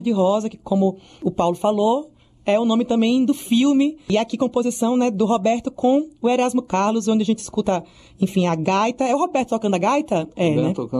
de Rosa, que, como o Paulo falou, é o nome também do filme. E aqui composição, né, do Roberto com o Erasmo Carlos, onde a gente escuta, enfim, a gaita. É o Roberto tocando a gaita? É, né?